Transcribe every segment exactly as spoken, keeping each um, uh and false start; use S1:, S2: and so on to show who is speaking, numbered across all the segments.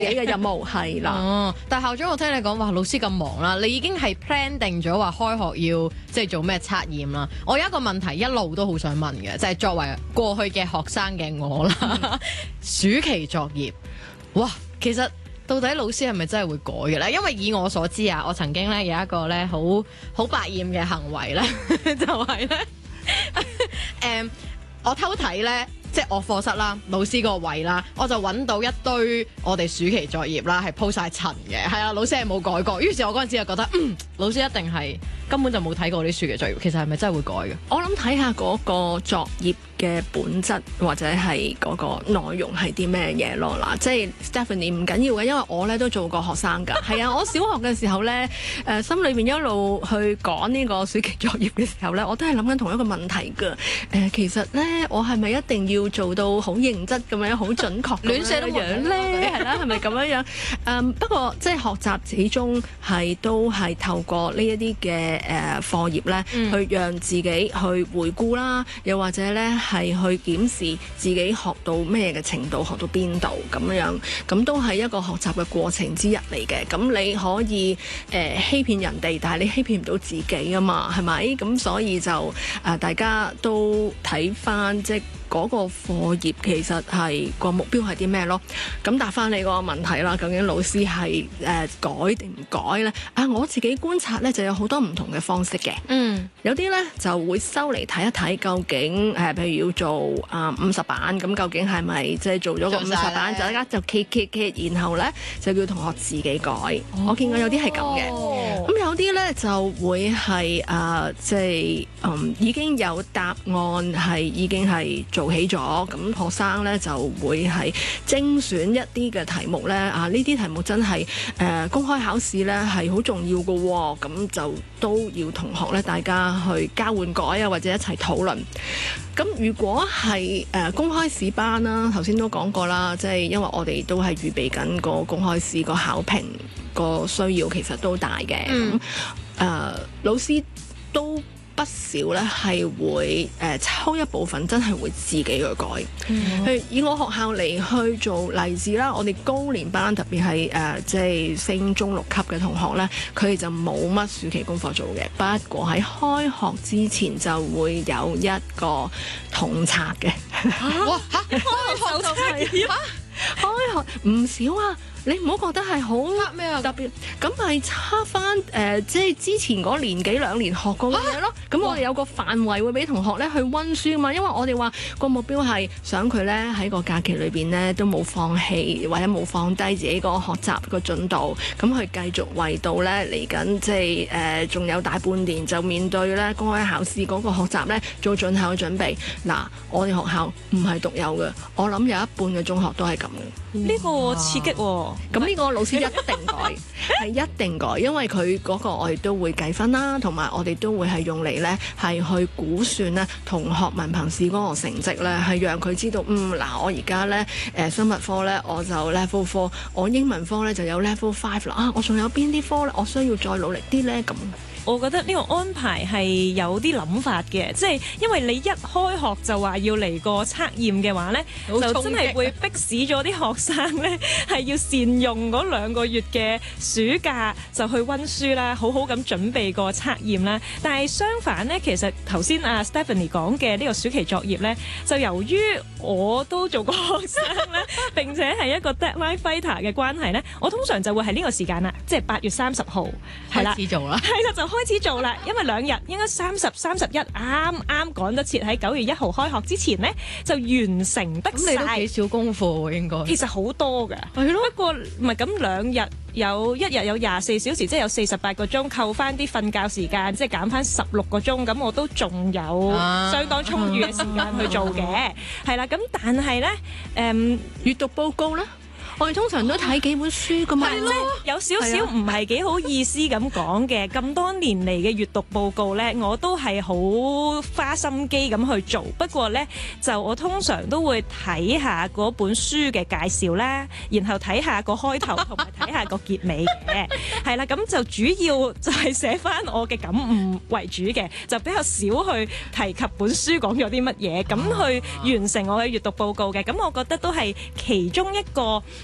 S1: 嘅任務係啦。
S2: 哦，但校長我聽你講話老師咁忙啦，你已經係 plan 定咗話開學要即係做咩測驗啦。我有一個問題一路都好想問嘅，就係、是、作為過去嘅學生嘅我啦，嗯、暑期作業，哇，其實到底老師係咪真係會改嘅咧？因為以我所知啊，我曾經咧有一個咧好好百厭嘅行為咧，就係咧，誒，我偷睇咧。即係我課室啦，老師個位啦，我就揾到一堆我哋暑期作業啦，係鋪晒塵嘅，係啊，老師係冇改過。於是我嗰陣時就覺得，嗯，老師一定係根本就冇睇過啲暑期作業，其實係咪真係會改嘅？
S1: 我諗睇下嗰個作業嘅本質或者係嗰個內容係啲咩嘢咯。嗱，即係 Stephanie 唔緊要嘅，因為我咧都做過學生㗎。係啊，我小學嘅時候咧，誒、呃、心裏邊一路去講呢個暑期作業嘅時候咧，我都係諗緊同一個問題㗎。誒、呃，其實咧，我係咪一定要要做到好認真咁樣，好準確亂寫嘅樣咧，係啦，係咪咁樣樣？誒，不過即係學習始終係都係透過呢一啲嘅誒課業咧，嗯、去讓自己去回顧啦，又或者咧係去檢視自己學到咩嘅程度，學到邊度咁樣，咁都係一個學習嘅過程之一嚟嘅。咁你可以誒、呃、欺騙人哋，但係你欺騙唔到自己啊嘛，係咪？咁所以就誒、呃、大家都睇翻即係。嗰個課業其實係個目標係啲咩咯？咁答翻你嗰個問題啦，究竟老師係誒、呃、改定唔改咧？啊，我自己觀察咧就有好多唔同嘅方式嘅。嗯，有啲咧就會收嚟睇一睇，究竟誒、呃、譬如要做啊五十版，咁究竟係咪即係做咗個五十版，就大家就揭揭揭，然後咧就叫同學自己改。哦、我見過有啲係咁嘅，咁、哦、有啲咧就會係誒即係嗯已經有答案係已經係做起咗，咁學生咧就會係精選一啲嘅題目咧，啊呢啲題目真係誒、呃、公開考試咧係好重要嘅喎，咁就都要同學咧大家去交換改啊，或者一齊討論。咁如果係誒、呃、公開試班啦，頭先都講過啦，即係因為我哋都係預備緊個公開試個考評個需要，其實都大嘅。咁誒、呃、老師都不少咧係會誒、呃、抽一部分真係會自己去改，譬如、嗯、以我學校嚟去做例子啦，我哋高年班特別係誒即係升中六級嘅同學咧，佢哋就冇乜暑期功課做嘅，不過喺開學之前就會有一個統測嘅。
S2: 哇嚇！開學就係嚇，
S1: 開學唔少啊！你唔好覺得係好
S2: 咩啊？
S1: 特別咁係測翻誒，即係之前嗰年幾兩年學過嘅嘢咯。咁、啊、我哋有個範圍會俾同學咧去溫書啊嘛，因為我哋話個目標係想佢咧喺個假期裏邊咧都冇放棄或者冇放低自己個學習個進度，咁去繼續為到咧嚟緊即係誒仲有大半年就面對咧公開考試嗰個學習咧做盡後嘅準備。嗱，我哋學校唔係獨有嘅，我諗有一半嘅中學都係咁嘅。
S3: 呢個刺激喎、哦！
S1: 咁呢個老師一定改，係一定改，因為佢嗰個我哋都會計分啦，同埋我哋都會係用嚟咧係去估算咧同學文憑試嗰個成績咧，係讓佢知道，嗯嗱，我而家咧誒生物科咧我就 level four，我英文科咧就有 level five 啦，啊我仲有邊啲科咧我需要再努力啲咧咁。
S3: 我覺得呢個安排係有啲諗法嘅，即係因為你一開學就話要嚟個測驗嘅話呢，就真係會逼使咗啲學生呢係要善用嗰兩個月嘅暑假就去溫書啦，好好咁準備個測驗啦。但係相反呢，其實頭先阿 Stephanie 講嘅呢個暑期作業呢，就由於我都做過學生啦，並且係一個 deadline fighter 嘅關係呢，我通常就會係呢個時間啦，即係八月三十號
S2: 開始做啦，
S3: 係啦就開始做啦，因為兩日應該三十、三十一啱啱趕得切喺九月一號開學之前呢，就完成得晒。咁你都幾少功課喎？應該其實好多㗎，係咯。不過唔係咁兩日有一日有廿四小時，即係有四十八個鐘，扣翻啲瞓覺時間，即係減翻十六個鐘，咁我都仲有相當充裕嘅時間去做嘅。係啦，咁但係呢，誒閱讀報告咧。我哋通常都睇幾本書噶嘛，
S1: 係咯，
S3: 有少少唔係幾好意思咁講嘅。咁多年嚟嘅閱讀報告呢，我都係好花心機咁去做。不過呢，就我通常都會睇下嗰本書嘅介紹啦，然後睇下個開頭同埋睇下個結尾嘅。係啦，咁就主要就係寫翻我嘅感悟為主嘅，就比較少去提及本書講咗啲乜嘢，咁去完成我嘅閱讀報告嘅。咁我覺得都係其中一個。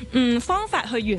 S3: 嗯方法去完